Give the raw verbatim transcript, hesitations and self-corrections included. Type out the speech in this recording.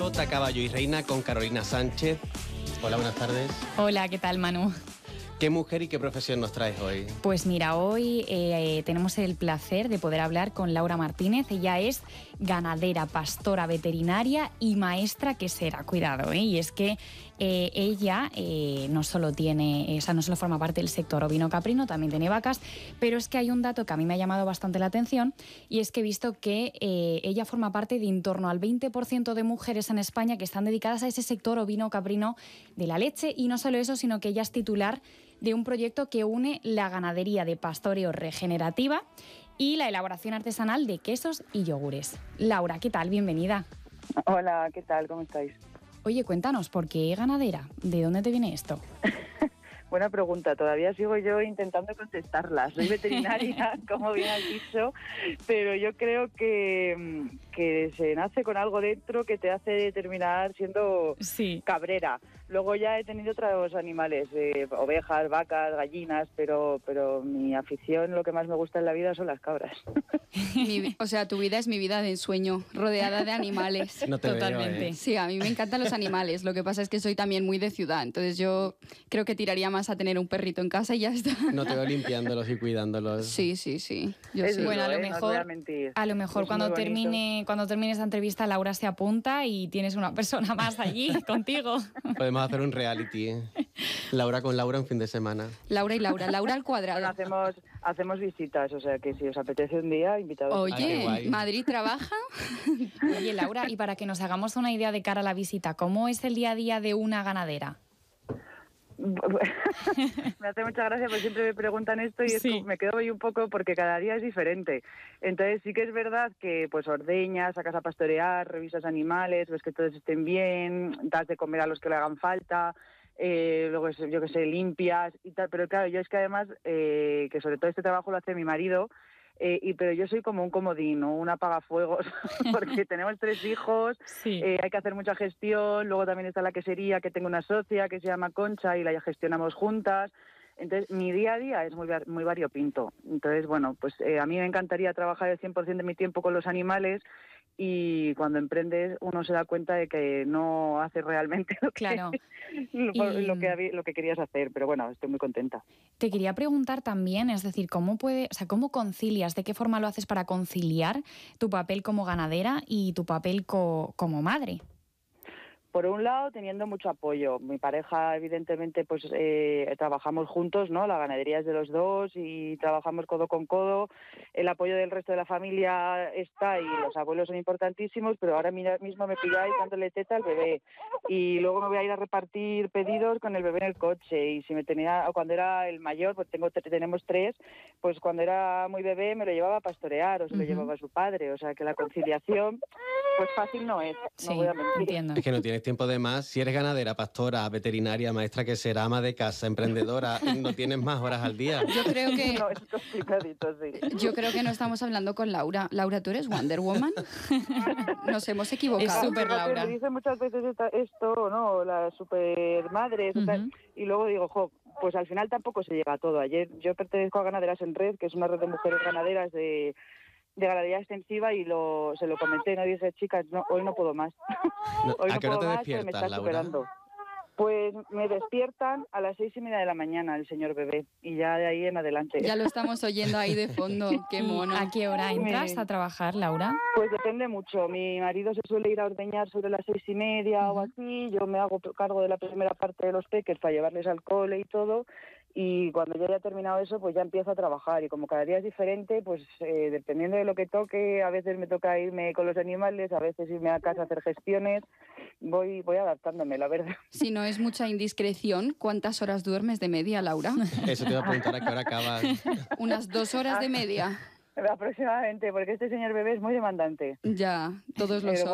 Sota, Caballo y Reina con Carolina Sánchez. Hola, buenas tardes. Hola, ¿qué tal, Manu? ¿Qué mujer y qué profesión nos traes hoy? Pues mira, hoy eh, tenemos el placer de poder hablar con Laura Martínez. Ella es ganadera, pastora veterinaria y maestra quesera. Cuidado, ¿eh? Y es que eh, ella eh, no solo tiene, o sea, no solo forma parte del sector ovino-caprino, también tiene vacas, pero es que hay un dato que a mí me ha llamado bastante la atención y es que he visto que eh, ella forma parte de en torno al veinte por ciento de mujeres en España que están dedicadas a ese sector ovino-caprino de la leche, y no solo eso, sino que ella es titular de un proyecto que une la ganadería de pastoreo regenerativa y la elaboración artesanal de quesos y yogures. Laura, ¿qué tal? Bienvenida. Hola, ¿qué tal? ¿Cómo estáis? Oye, cuéntanos, ¿por qué ganadera? ¿De dónde te viene esto? Buena pregunta, todavía sigo yo intentando contestarla. Soy veterinaria, como bien has dicho, pero yo creo que, que se nace con algo dentro que te hace terminar siendo sí. cabrera. Luego ya he tenido otros animales, eh, ovejas, vacas, gallinas, pero, pero mi afición, lo que más me gusta en la vida son las cabras. Mi, o sea, tu vida es mi vida de ensueño, rodeada de animales. No te Totalmente. Veo, ¿eh? Sí, a mí me encantan los animales. Lo que pasa es que soy también muy de ciudad, entonces yo creo que tiraría más a tener un perrito en casa y ya está. No te veo limpiándolos y cuidándolos. Sí, sí, sí. Yo Es sí. duro, Bueno, a lo ¿eh? No os mejor, voy a mentir. a lo mejor Es cuando muy bonito. termine, cuando termine esta entrevista, Laura se apunta y tienes una persona más allí contigo. Podemos hacer un reality. ¿eh? Laura con Laura un fin de semana. Laura y Laura, Laura al cuadrado. Bueno, hacemos, hacemos visitas, o sea que si os apetece un día, invitados. Ay, qué Oye, guay. ¿Madrid trabaja? Oye, Laura, y para que nos hagamos una idea de cara a la visita, ¿cómo es el día a día de una ganadera? Me hace mucha gracia porque siempre me preguntan esto y es Sí. como- me quedo ahí un poco porque cada día es diferente. Entonces sí que es verdad que pues ordeñas, sacas a pastorear, revisas animales, ves que todos estén bien, das de comer a los que le hagan falta, eh, luego es- yo que sé, limpias y tal. Pero claro, yo es que además, eh, que sobre todo este trabajo lo hace mi marido, eh, y pero yo soy como un comodín, ¿no? Un apagafuegos, porque tenemos tres hijos. Sí. Eh, hay que hacer mucha gestión, luego también está la quesería, que tengo una socia que se llama Concha y la gestionamos juntas. Entonces, mi día a día es muy, va- muy variopinto. Entonces, bueno, pues eh, a mí me encantaría trabajar el cien por ciento de mi tiempo con los animales, y cuando emprendes uno se da cuenta de que no haces realmente lo que, Claro. lo, Y- lo que, habí- lo que querías hacer. Pero bueno, estoy muy contenta. Te quería preguntar también, es decir, ¿cómo puede, o sea, cómo concilias, de qué forma lo haces para conciliar tu papel como ganadera y tu papel co- como madre? Por un lado, teniendo mucho apoyo. Mi pareja, evidentemente, pues eh, trabajamos juntos, ¿no? La ganadería es de los dos y trabajamos codo con codo. El apoyo del resto de la familia está y los abuelos son importantísimos, pero ahora mira- mismo me pilláis dándole teta al bebé. Y luego me voy a ir a repartir pedidos con el bebé en el coche. Y si me tenía, o cuando era el mayor, pues tengo tenemos tres, pues cuando era muy bebé me lo llevaba a pastorear o se lo Ujú. llevaba a su padre. O sea que la conciliación, pues fácil no es, no Sí, voy a mentir. entiendo. Es que no tienes tiempo de más. Si eres ganadera, pastora, veterinaria, maestra quesera, ama de casa, emprendedora, no tienes más horas al día. Yo creo que No, es complicadito, sí. yo creo que no estamos hablando con Laura. Laura, ¿tú eres Wonder Woman? Nos hemos equivocado. Es súper Fíjate, Laura. Me dicen muchas veces esta- esto, ¿no? Las supermadres, Ujú. tal, y luego digo, jo, pues al final tampoco se llega a todo. Ayer yo pertenezco a Ganaderas en Red, que es una red de mujeres ganaderas de, de ganadería extensiva, y lo, se lo comenté, no dije, chicas, no, hoy no puedo más. No, Hoy ¿a no qué hora puedo te más, que me despiertas, está Laura? superando. Pues me despiertan a las seis y media de la mañana el señor bebé, y ya de ahí en adelante. Ya lo estamos oyendo ahí de fondo. Qué ¿Y mono. a qué hora entras Me- a trabajar, Laura? Pues depende mucho. Mi marido se suele ir a ordeñar sobre las seis y media o Ujú. así. Yo me hago cargo de la primera parte de los peques para llevarles al cole y todo. Y cuando ya haya terminado eso, pues ya empiezo a trabajar. Y como cada día es diferente, pues eh, dependiendo de lo que toque, a veces me toca irme con los animales, a veces irme a casa a hacer gestiones. Voy, voy adaptándome, la verdad. Si no es mucha indiscreción, ¿cuántas horas duermes de media, Laura? Eso te iba a preguntar a qué hora acabas. Unas dos horas de media. Aproximadamente, porque este señor bebé es muy demandante. Ya, todos lo Pero son.